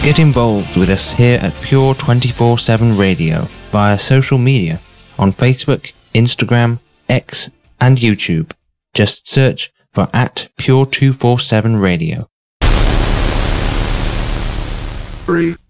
Get involved with us here at Pure 24/7 Radio via social media on Facebook, Instagram, X, and YouTube. Just search for @Pure 247 Radio. 3,